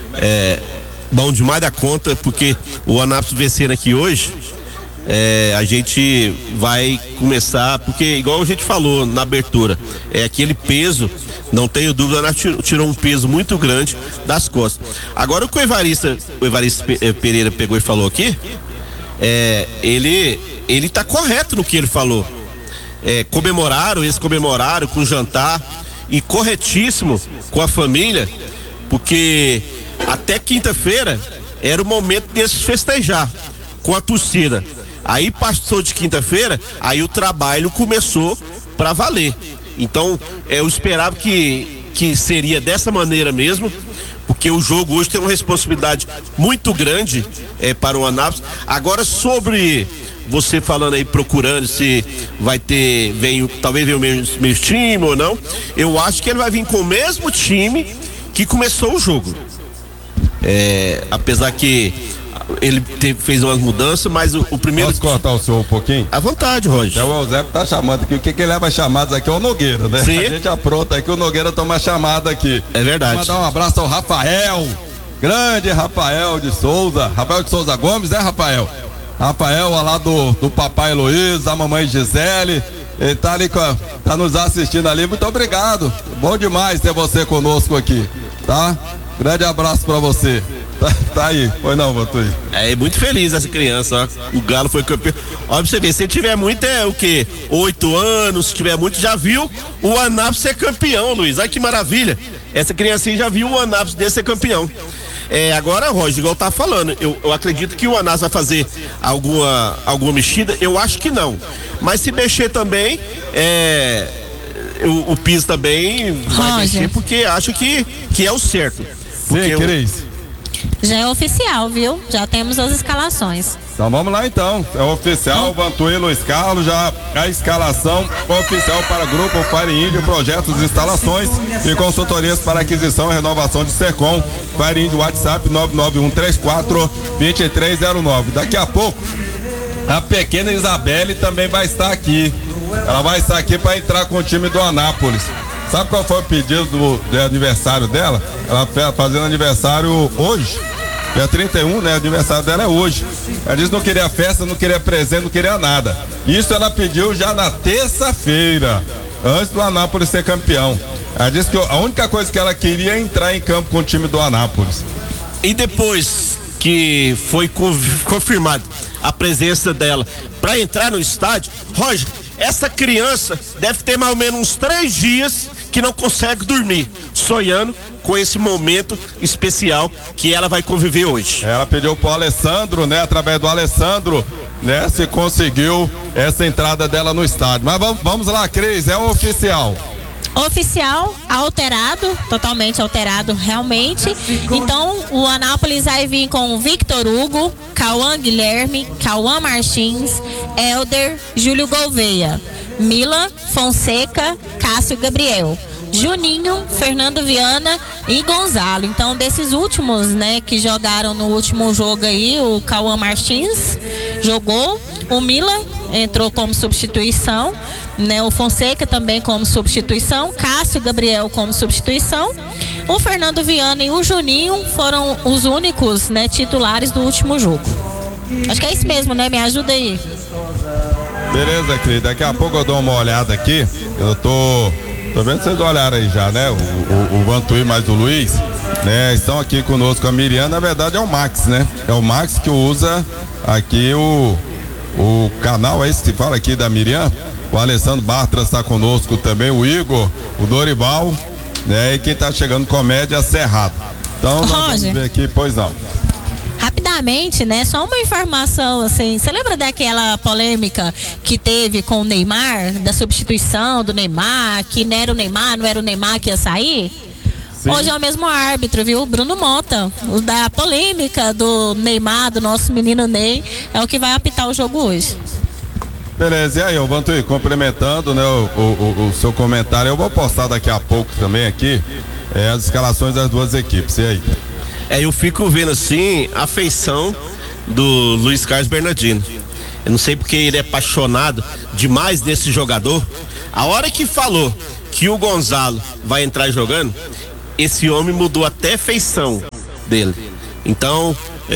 bom demais da conta, porque o Anápolis vencendo aqui hoje, a gente vai começar, porque igual a gente falou na abertura, aquele peso, não tenho dúvida, tirou um peso muito grande das costas. Agora o que o Evaristo Pereira pegou e falou aqui, ele tá correto no que ele falou. Eles comemoraram com jantar, e corretíssimo com a família, porque até quinta-feira era o momento deles festejar com a torcida. Aí passou de quinta-feira, aí o trabalho começou para valer. Então eu esperava que seria dessa maneira mesmo, porque o jogo hoje tem uma responsabilidade muito grande para o Anápolis. Agora, sobre você falando aí, procurando se vai ter, talvez venha o mesmo time ou não, eu acho que ele vai vir com o mesmo time que começou o jogo. Apesar que ele fez umas mudanças, mas o primeiro... Posso cortar o senhor um pouquinho? À vontade, Roger. O Eusébio tá chamando aqui, o que leva chamadas aqui é o Nogueira, né? Sim. A gente apronta aqui, o Nogueira toma chamada aqui. É verdade. Vou mandar um abraço ao Rafael, grande Rafael de Souza Gomes, né, Rafael? Rafael, lá do papai Luiz, da mamãe Gisele, ele tá ali, tá nos assistindo ali, muito obrigado, bom demais ter você conosco aqui, tá? Grande abraço pra você. Tá aí, foi não, Vantuí? Muito feliz essa criança, ó. O Galo foi campeão. Olha pra você ver, se tiver muito, o quê? 8 anos, se tiver muito, já viu o Anápolis ser campeão, Luiz. Olha que maravilha. Essa criancinha já viu o Anápolis desse ser campeão. Agora, Roger, igual tá falando, eu acredito que o Anápolis vai fazer alguma mexida, eu acho que não. Mas se mexer também, o piso também vai mexer, porque acho que é o certo. Sim, Cris. Já é oficial, viu? Já temos as escalações. Então vamos lá então. É oficial, Vantuí, Luiz Carlos, já a escalação oficial para Grupo Fire Índio, projetos, instalações e consultorias para aquisição e renovação de Sercom. Fire Índio, WhatsApp 99134-2309. Daqui a pouco, a pequena Isabelle também vai estar aqui. Ela vai estar aqui para entrar com o time do Anápolis. Sabe qual foi o pedido do aniversário dela? Ela tá fazendo aniversário hoje, dia 31, né? O aniversário dela é hoje. Ela disse que não queria festa, não queria presente, não queria nada. Isso ela pediu já na terça-feira, antes do Anápolis ser campeão. Ela disse que a única coisa que ela queria é entrar em campo com o time do Anápolis. E depois que foi confirmado a presença dela para entrar no estádio, Roger, essa criança deve ter mais ou menos uns 3 dias que não consegue dormir, sonhando com esse momento especial que ela vai conviver hoje. Ela pediu pro Alessandro, né? Através do Alessandro, né? Se conseguiu essa entrada dela no estádio. Mas vamos lá, Cris, é o oficial. Oficial, alterado, totalmente alterado, realmente. Então, o Anápolis vai vir com Victor Hugo, Cauã Guilherme, Cauã Martins, Helder, Júlio Gouveia, Milan, Fonseca, Cássio Gabriel, Juninho, Fernando Viana e Gonzalo. Então, desses últimos, né, que jogaram no último jogo aí, o Cauã Martins jogou, o Milan entrou como substituição, né, o Fonseca também como substituição, Cássio Gabriel como substituição, o Fernando Viana e o Juninho foram os únicos, né, titulares do último jogo. Acho que é isso mesmo, né? Me ajuda aí. Beleza, Cris, daqui a pouco eu dou uma olhada aqui. Eu tô vendo vocês olharam aí já, né? O Vantuí mais o Luiz, né? Estão aqui conosco a Miriam, na verdade é o Max, né? É o Max que usa aqui o canal, é esse que fala aqui da Miriam. O Alessandro Bartras está conosco também, o Igor, o Dorival, né? E quem tá chegando, Comédia Cerrado. Então, nós vamos ver aqui, pois não. Rapidamente, né? Só uma informação, assim, você lembra daquela polêmica que teve com o Neymar, da substituição do Neymar, que não era o Neymar que ia sair? Sim. Hoje é o mesmo árbitro, viu? Bruno Mota, o da polêmica do Neymar, do nosso menino Ney, é o que vai apitar o jogo hoje. Beleza, e aí, Vantuí, complementando, né, o seu comentário, eu vou postar daqui a pouco também aqui, as escalações das duas equipes, e aí? Eu fico vendo assim a afeição do Luiz Carlos Bernardino. Eu não sei porque ele é apaixonado demais desse jogador. A hora que falou que o Gonzalo vai entrar jogando, esse homem mudou até feição dele. Então,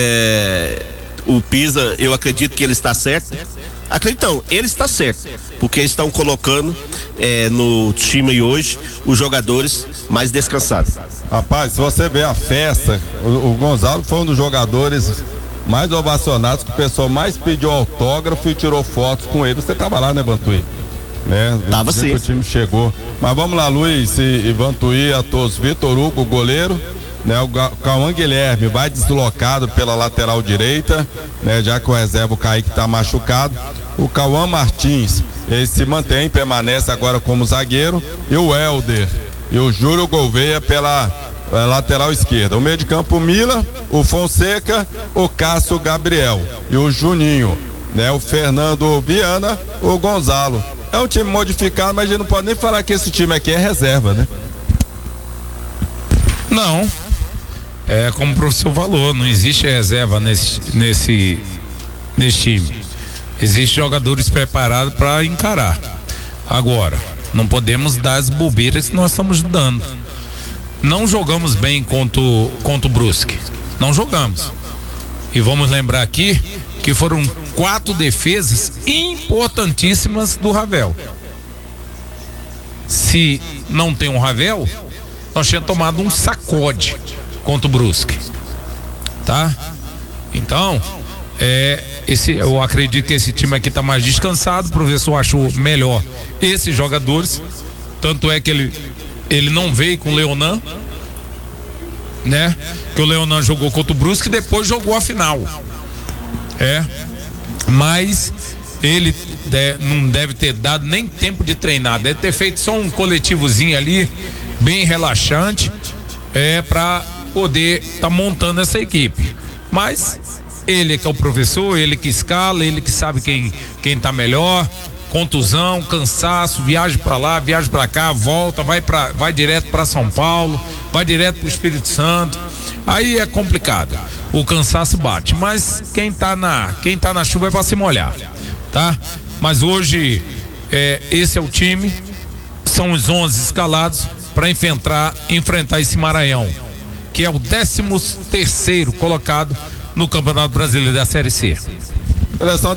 o Pisa, eu acredito que ele está certo. Acreditam, ele está certo, porque eles estão colocando no time hoje os jogadores mais descansados. Rapaz, se você ver a festa, o Gonzalo foi um dos jogadores mais ovacionados, que o pessoal mais pediu autógrafo e tirou fotos com ele. Você tava lá, né, Vantuí? Né? Tava sim. O time chegou. Mas vamos lá, Luiz e Vantuí, a todos. Vitor Hugo, goleiro, né? O Cauã Guilherme vai deslocado pela lateral direita, né? Já que o reserva, o Kaique, tá machucado. O Cauã Martins, ele se mantém, permanece agora como zagueiro. E o Helder e o Júlio Gouveia pela lateral esquerda. O meio de campo, o Mila, o Fonseca, o Cássio Gabriel e o Juninho, né? O Fernando Viana, o Gonzalo. É um time modificado, mas a gente não pode nem falar que esse time aqui é reserva, né? Não. É como o professor falou, não existe reserva nesse time. Existem jogadores preparados para encarar. Agora, não podemos dar as bobeiras que nós estamos dando. Não jogamos bem contra o Brusque. Não jogamos. E vamos lembrar aqui que foram 4 defesas importantíssimas do Ravel. Se não tem um Ravel, nós tínhamos tomado um sacode contra o Brusque, tá? Então, eu acredito que esse time aqui está mais descansado. O professor achou melhor esses jogadores, tanto é que ele não veio com o Leonan, né? Que o Leonan jogou contra o Brusque e depois jogou a final. Mas ele não deve ter dado nem tempo de treinar, deve ter feito só um coletivozinho ali, bem relaxante, para poder estar montando essa equipe. Mas ele que é o professor, ele que escala, ele que sabe quem tá melhor. Contusão, cansaço, viagem para lá, viagem para cá, volta, vai direto para São Paulo, vai direto pro Espírito Santo. Aí é complicado. O cansaço bate, mas quem tá na chuva é para se molhar, tá? Mas hoje esse é o time, são os 11 escalados para enfrentar esse Maranhão, que é o 13º colocado no Campeonato Brasileiro da Série C. São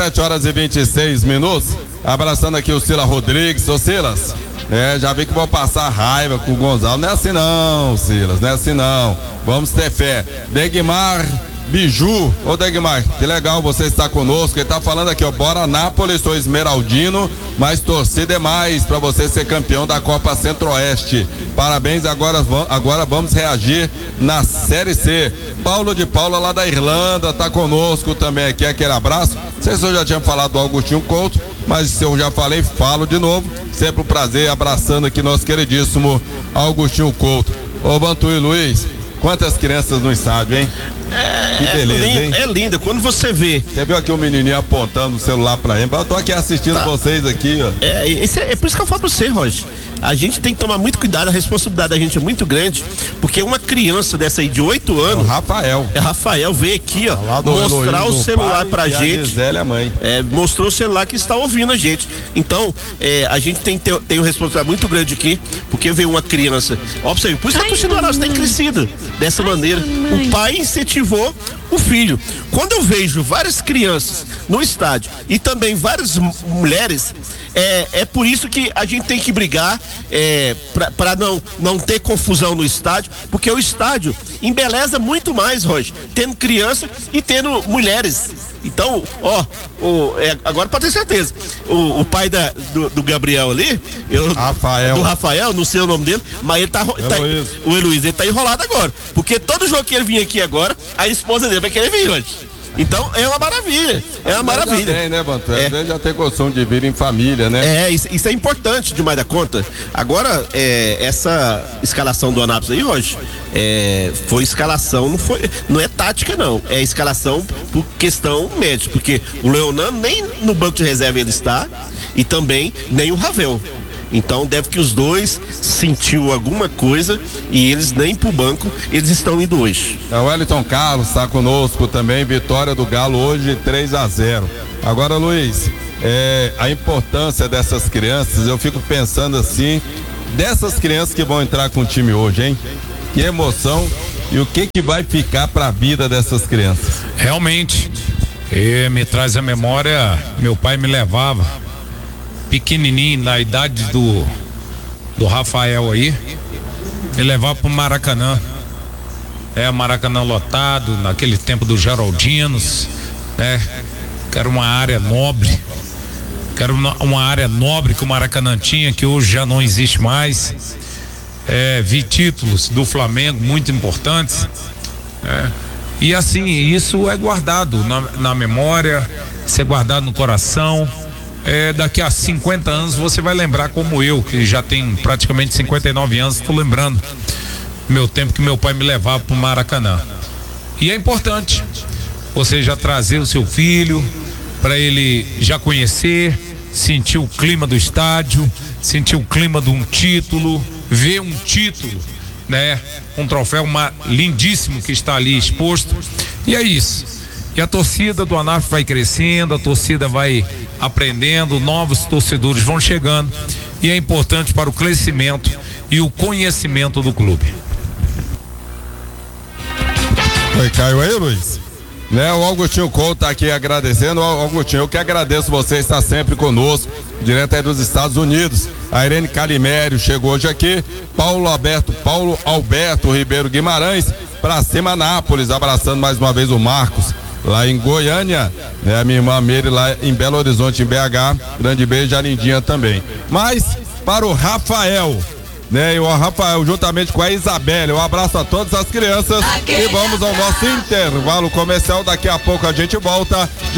17h26. Abraçando aqui o Silas Rodrigues. Ô Silas, já vi que vou passar raiva com o Gonzalo. Não é assim não, Silas, não é assim não. Vamos ter fé. Degmar Biju, ô Degmar, que legal você estar conosco. Ele tá falando aqui, ó, bora Nápoles, sou esmeraldino, mas torci demais pra você ser campeão da Copa Centro-Oeste. Parabéns, agora vamos reagir na Série C. Paulo de Paula, lá da Irlanda, tá conosco também aqui, aquele abraço. Não sei se eu já tinha falado do Augustinho Couto, mas se eu já falei, falo de novo. Sempre um prazer, abraçando aqui nosso queridíssimo Augustinho Couto. Ô Vantuí Luiz, quantas crianças no estádio, hein? Que beleza, hein? É linda, quando você vê. Você viu aqui o menininho apontando o celular pra ele? Eu tô aqui assistindo vocês aqui, ó. É por isso que eu falo pra você, Roger. A gente tem que tomar muito cuidado, a responsabilidade da gente é muito grande, porque uma criança dessa aí de 8 anos. Rafael veio aqui, ó, mostrar o celular pra gente. A Gisele, a mãe. Mostrou o celular que está ouvindo a gente. Então, a gente tem uma responsabilidade muito grande aqui, porque veio uma criança. Ó, pra você ver, por isso que a torcida do Araújo tem crescido dessa maneira. O pai incentivou o filho. Quando eu vejo várias crianças no estádio e também várias mulheres, é por isso que a gente tem que brigar para não ter confusão no estádio, porque o estádio embeleza muito mais, Roger, tendo criança e tendo mulheres. Então, agora pode ter certeza, o pai do Gabriel ali, do Rafael, não sei o nome dele, mas ele o Heloísio, ele tá enrolado agora, porque todo jogo que ele vinha aqui agora, a esposa dele vai querer vir hoje. Então é uma maravilha, Já tem, né, Bantu? Ele já tem noção de vir em família, né? Isso é importante demais da conta. Agora, essa escalação do Anápolis aí, Roger, foi escalação, não é tática não, é escalação por questão médica, porque o Leonan nem no banco de reserva ele está, e também nem o Ravel. Então deve que os dois sentiu alguma coisa e eles nem pro banco, eles estão indo hoje. O Wellington Carlos está conosco também, vitória do Galo hoje 3-0. Agora, Luiz, a importância dessas crianças, eu fico pensando assim, dessas crianças que vão entrar com o time hoje, hein? Que emoção e o que vai ficar para a vida dessas crianças. Realmente, me traz a memória, meu pai me levava pequenininho, na idade do Rafael aí, me levava pro Maracanã. Maracanã lotado, naquele tempo dos Geraldinos, né? Que era uma área nobre, uma área nobre que o Maracanã tinha, que hoje já não existe mais. Vi títulos do Flamengo muito importantes, e assim, isso é guardado na memória, isso é guardado no coração. Daqui a 50 anos você vai lembrar, como eu, que já tenho praticamente 59 anos, estou lembrando meu tempo que meu pai me levava para o Maracanã. E é importante você já trazer o seu filho para ele já conhecer, sentir o clima do estádio, sentir o clima de um título, ver um título, né? Um troféu lindíssimo que está ali exposto. E é isso. E a torcida do ANAF vai crescendo, a torcida vai aprendendo, novos torcedores vão chegando, e é importante para o crescimento e o conhecimento do clube. Oi, caiu aí, Luiz? O Augustinho Couto tá aqui agradecendo. Augustinho, eu que agradeço você estar sempre conosco, direto aí dos Estados Unidos. A Irene Calimério chegou hoje aqui, Paulo Alberto Ribeiro Guimarães, pra cima Anápolis, abraçando mais uma vez o Marcos, lá em Goiânia, a minha irmã Meire lá em Belo Horizonte, em BH, grande beijo, a Lindinha também. Mas, para o Rafael, e o Rafael, juntamente com a Isabelle, um abraço a todas as crianças, e vamos ao nosso intervalo comercial. Daqui a pouco a gente volta.